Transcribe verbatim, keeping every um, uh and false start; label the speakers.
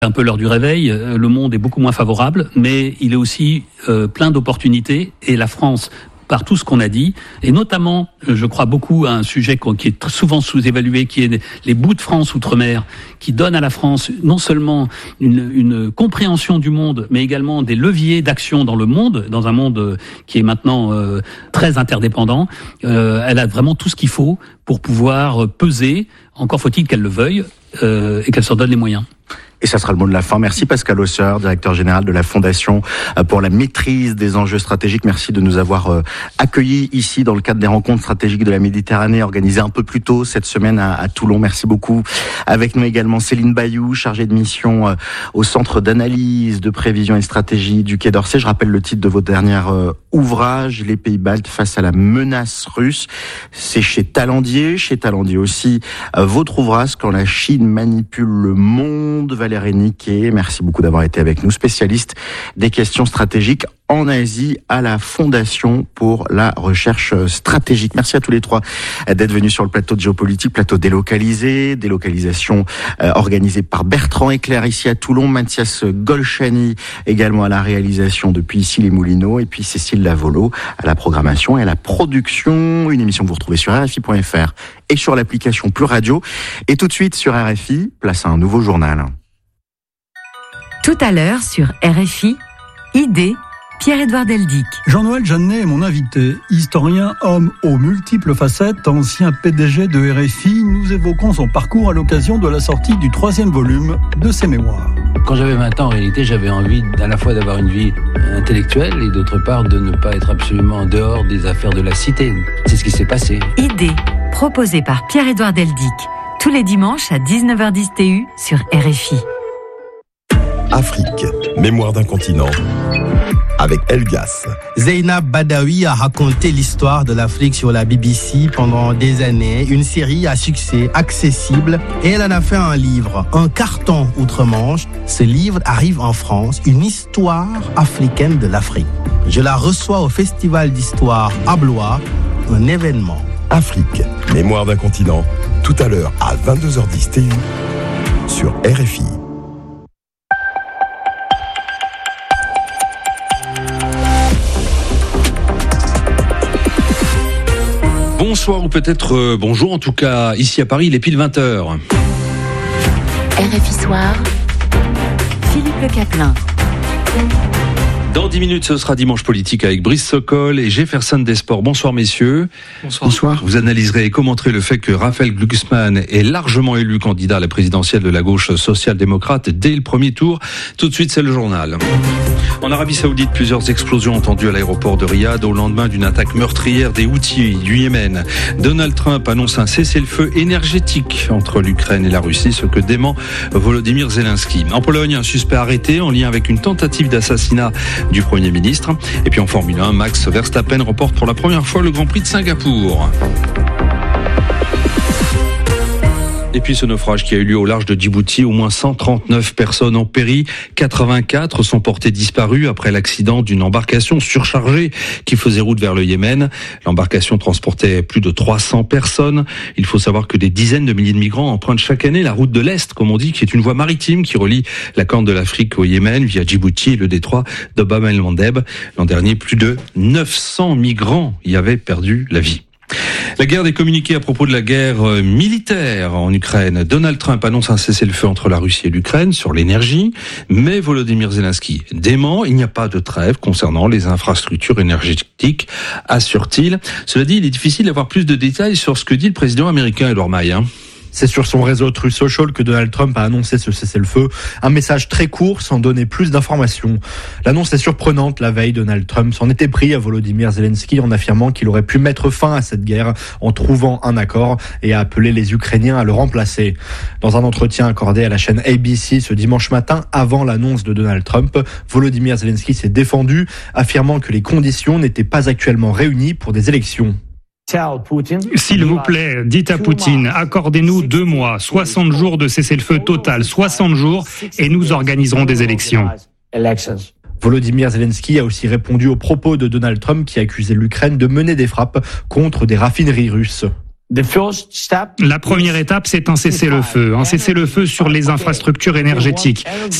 Speaker 1: un peu l'heure du réveil, le monde est beaucoup moins favorable, mais il est aussi euh, plein d'opportunités, et la France, par tout ce qu'on a dit, et notamment, je crois beaucoup à un sujet qui est souvent sous-évalué, qui est les bouts de France outre-mer, qui donnent à la France non seulement une, une compréhension du monde, mais également des leviers d'action dans le monde, dans un monde qui est maintenant euh, très interdépendant. Euh, elle a vraiment tout ce qu'il faut pour pouvoir peser, encore faut-il qu'elle le veuille, euh, et qu'elle s'en donne les moyens.
Speaker 2: Et ça sera le mot de la fin. Merci Pascal Hausseur, directeur général de la Fondation pour la maîtrise des enjeux stratégiques. Merci de nous avoir accueillis ici dans le cadre des rencontres stratégiques de la Méditerranée organisées un peu plus tôt cette semaine à, à Toulon. Merci beaucoup. Avec nous également Céline Bayou, chargée de mission au Centre d'analyse, de prévision et de stratégie du Quai d'Orsay. Je rappelle le titre de votre dernier ouvrage, Les Pays Baltes face à la menace russe. C'est chez Talendier. Chez Talendier aussi, votre ouvrage, Quand la Chine manipule le monde. Valérie Niquet, merci beaucoup d'avoir été avec nous, spécialiste des questions stratégiques en Asie à la Fondation pour la recherche stratégique. Merci à tous les trois d'être venus sur le plateau de Géopolitique, plateau délocalisé, délocalisation euh, organisée par Bertrand Eclair ici à Toulon, Mathias Golchani également à la réalisation depuis ici les Moulineaux, et puis Cécile Lavolo à la programmation et à la production. Une émission que vous retrouvez sur R F I point F R et sur l'application Plus Radio. Et tout de suite sur R F I, place à un nouveau journal.
Speaker 3: Tout à l'heure sur R F I, Idée, Pierre-Édouard Deldic.
Speaker 4: Jean-Noël Jeannet est mon invité, historien, homme aux multiples facettes, ancien P D G de R F I. Nous évoquons son parcours à l'occasion de la sortie du troisième volume de ses mémoires.
Speaker 5: Quand j'avais vingt ans, en réalité, j'avais envie à la fois d'avoir une vie intellectuelle et d'autre part de ne pas être absolument en dehors des affaires de la cité. C'est ce qui s'est passé.
Speaker 3: Idée, proposée par Pierre-Édouard Deldic, tous les dimanches à dix-neuf heures dix T U sur R F I.
Speaker 6: Afrique, mémoire d'un continent, avec Elgas.
Speaker 7: Zeynab Badawi a raconté l'histoire de l'Afrique sur la B B C pendant des années, une série à succès accessible, et elle en a fait un livre, un carton outre-Manche. Ce livre arrive en France, une histoire africaine de l'Afrique. Je la reçois au Festival d'Histoire à Blois, un événement.
Speaker 6: Afrique, mémoire d'un continent, tout à l'heure à vingt-deux heures dix T U sur R F I.
Speaker 8: Bonsoir ou peut-être euh, bonjour, en tout cas ici à Paris il est pile vingt heures.
Speaker 3: R F I Soir, Philippe Le Caplin.
Speaker 8: Dans dix minutes, ce sera Dimanche Politique avec Brice Sokol et Jefferson Desports. Bonsoir messieurs.
Speaker 9: Bonsoir. Bonsoir.
Speaker 8: Vous analyserez et commenterez le fait que Raphaël Glucksmann est largement élu candidat à la présidentielle de la gauche social-démocrate dès le premier tour. Tout de suite, c'est le journal. En Arabie Saoudite, plusieurs explosions entendues à l'aéroport de Riyad au lendemain d'une attaque meurtrière des Houthis du Yémen. Donald Trump annonce un cessez-le-feu énergétique entre l'Ukraine et la Russie, ce que dément Volodymyr Zelensky. En Pologne, un suspect arrêté en lien avec une tentative d'assassinat du Premier ministre. Et puis en Formule un, Max Verstappen remporte pour la première fois le Grand Prix de Singapour. Et puis ce naufrage qui a eu lieu au large de Djibouti, au moins cent trente-neuf personnes ont péri, quatre-vingt-quatre sont portées disparues après l'accident d'une embarcation surchargée qui faisait route vers le Yémen. L'embarcation transportait plus de trois cents personnes. Il faut savoir que des dizaines de milliers de migrants empruntent chaque année la route de l'Est, comme on dit, qui est une voie maritime qui relie la Corne de l'Afrique au Yémen via Djibouti et le détroit de Bab el-Mandeb. L'an dernier, plus de neuf cents migrants y avaient perdu la vie. La guerre des communiqués à propos de la guerre militaire en Ukraine. Donald Trump annonce un cessez-le-feu entre la Russie et l'Ukraine sur l'énergie, mais Volodymyr Zelensky dément. Il n'y a pas de trêve concernant les infrastructures énergétiques, assure-t-il. Cela dit, il est difficile d'avoir plus de détails sur ce que dit le président américain Edouard Maille.
Speaker 9: C'est sur son réseau Truth Social que Donald Trump a annoncé ce cessez-le-feu. Un message très court sans donner plus d'informations. L'annonce est surprenante. La veille, Donald Trump s'en était pris à Volodymyr Zelensky en affirmant qu'il aurait pu mettre fin à cette guerre en trouvant un accord et a appelé les Ukrainiens à le remplacer. Dans un entretien accordé à la chaîne A B C ce dimanche matin, avant l'annonce de Donald Trump, Volodymyr Zelensky s'est défendu, affirmant que les conditions n'étaient pas actuellement réunies pour des élections.
Speaker 10: S'il vous plaît, dites à Poutine, accordez-nous deux mois, soixante jours de cessez-le-feu total, soixante jours, et nous organiserons des élections.
Speaker 9: Volodymyr Zelensky a aussi répondu aux propos de Donald Trump qui accusait l'Ukraine de mener des frappes contre des raffineries russes.
Speaker 10: La première étape, c'est un cessez-le-feu, un cessez-le-feu sur les infrastructures énergétiques.